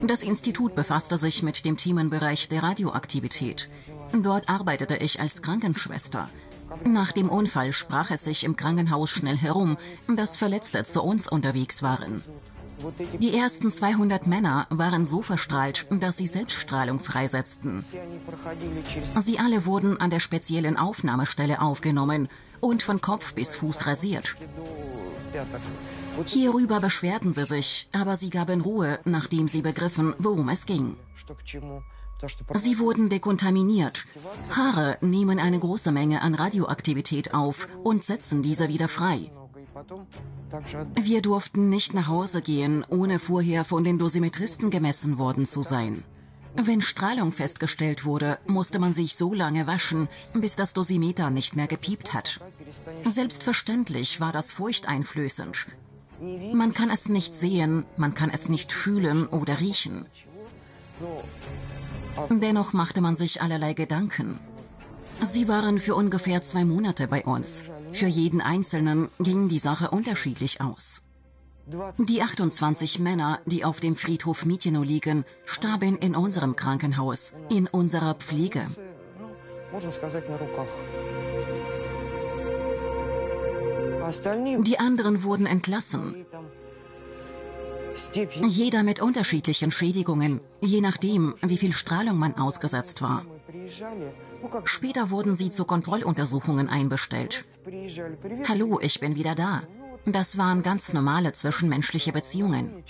Das Institut befasste sich mit dem Themenbereich der Radioaktivität. Dort arbeitete ich als Krankenschwester. Nach dem Unfall sprach es sich im Krankenhaus schnell herum, dass Verletzte zu uns unterwegs waren. Die ersten 200 Männer waren so verstrahlt, dass sie Selbststrahlung freisetzten. Sie alle wurden an der speziellen Aufnahmestelle aufgenommen und von Kopf bis Fuß rasiert. Hierüber beschwerten sie sich, aber sie gaben Ruhe, nachdem sie begriffen, worum es ging. Sie wurden dekontaminiert. Haare nehmen eine große Menge an Radioaktivität auf und setzen diese wieder frei. Wir durften nicht nach Hause gehen, ohne vorher von den Dosimetristen gemessen worden zu sein. Wenn Strahlung festgestellt wurde, musste man sich so lange waschen, bis das Dosimeter nicht mehr gepiept hat. Selbstverständlich war das furchteinflößend. Man kann es nicht sehen, man kann es nicht fühlen oder riechen. Dennoch machte man sich allerlei Gedanken. Sie waren für ungefähr 2 Monate bei uns. Für jeden Einzelnen ging die Sache unterschiedlich aus. Die 28 Männer, die auf dem Friedhof Mityno liegen, starben in unserem Krankenhaus, in unserer Pflege. Die anderen wurden entlassen. Jeder mit unterschiedlichen Schädigungen, je nachdem, wie viel Strahlung man ausgesetzt war. Später wurden sie zu Kontrolluntersuchungen einbestellt. Hallo, ich bin wieder da. Das waren ganz normale zwischenmenschliche Beziehungen.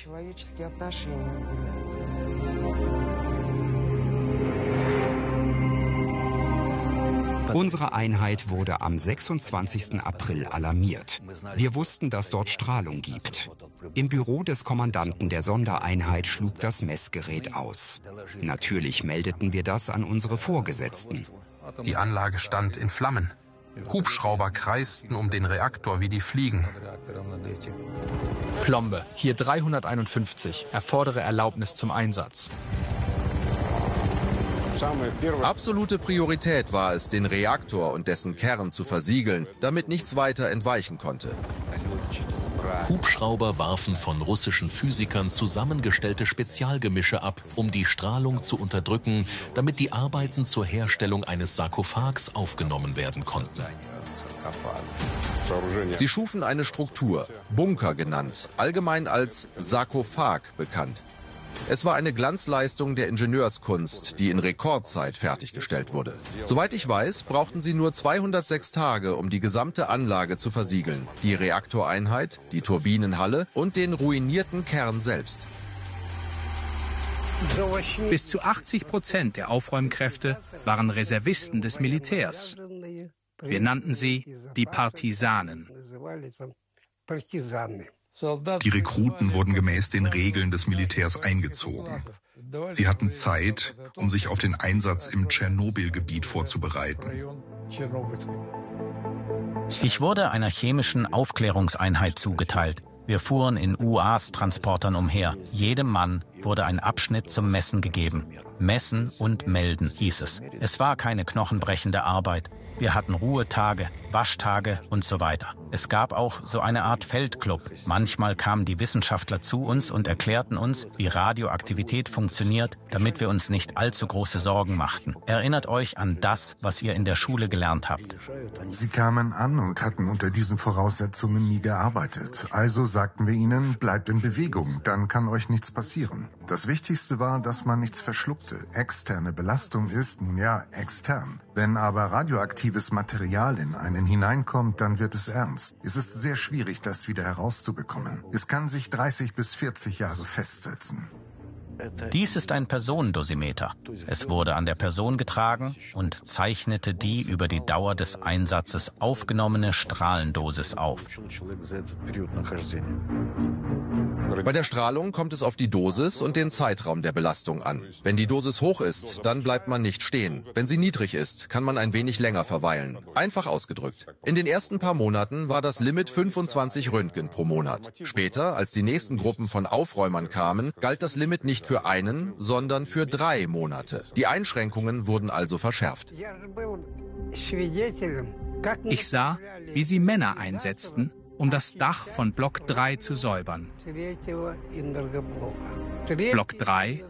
Unsere Einheit wurde am 26. April alarmiert. Wir wussten, dass dort Strahlung gibt. Im Büro des Kommandanten der Sondereinheit schlug das Messgerät aus. Natürlich meldeten wir das an unsere Vorgesetzten. Die Anlage stand in Flammen. Hubschrauber kreisten um den Reaktor wie die Fliegen. Plombe, hier 351, erfordere Erlaubnis zum Einsatz. Absolute Priorität war es, den Reaktor und dessen Kern zu versiegeln, damit nichts weiter entweichen konnte. Hubschrauber warfen von russischen Physikern zusammengestellte Spezialgemische ab, um die Strahlung zu unterdrücken, damit die Arbeiten zur Herstellung eines Sarkophags aufgenommen werden konnten. Sie schufen eine Struktur, Bunker genannt, allgemein als Sarkophag bekannt. Es war eine Glanzleistung der Ingenieurskunst, die in Rekordzeit fertiggestellt wurde. Soweit ich weiß, brauchten sie nur 206 Tage, um die gesamte Anlage zu versiegeln. Die Reaktoreinheit, die Turbinenhalle und den ruinierten Kern selbst. Bis zu 80% der Aufräumkräfte waren Reservisten des Militärs. Wir nannten sie die Partisanen. Die Rekruten wurden gemäß den Regeln des Militärs eingezogen. Sie hatten Zeit, um sich auf den Einsatz im Tschernobyl-Gebiet vorzubereiten. Ich wurde einer chemischen Aufklärungseinheit zugeteilt. Wir fuhren in UAS-Transportern umher. Jedem Mann wurde ein Abschnitt zum Messen gegeben. Messen und melden hieß es. Es war keine knochenbrechende Arbeit. Wir hatten Ruhetage, Waschtage und so weiter. Es gab auch so eine Art Feldclub. Manchmal kamen die Wissenschaftler zu uns und erklärten uns, wie Radioaktivität funktioniert, damit wir uns nicht allzu große Sorgen machten. Erinnert euch an das, was ihr in der Schule gelernt habt. Sie kamen an und hatten unter diesen Voraussetzungen nie gearbeitet. Also sagten wir ihnen, bleibt in Bewegung, dann kann euch nichts passieren. Das Wichtigste war, dass man nichts verschluckte. Externe Belastung ist, nun ja, extern. Wenn aber radioaktives Material in einen hineinkommt, dann wird es ernst. Es ist sehr schwierig, das wieder herauszubekommen. Es kann sich 30 bis 40 Jahre festsetzen. Dies ist ein Personendosimeter. Es wurde an der Person getragen und zeichnete die über die Dauer des Einsatzes aufgenommene Strahlendosis auf. Bei der Strahlung kommt es auf die Dosis und den Zeitraum der Belastung an. Wenn die Dosis hoch ist, dann bleibt man nicht stehen. Wenn sie niedrig ist, kann man ein wenig länger verweilen. Einfach ausgedrückt. In den ersten paar Monaten war das Limit 25 Röntgen pro Monat. Später, als die nächsten Gruppen von Aufräumern kamen, galt das Limit nicht für einen, sondern für 3 Monate. Die Einschränkungen wurden also verschärft. Ich sah, wie sie Männer einsetzten, um das Dach von Block 3 zu säubern. Block 3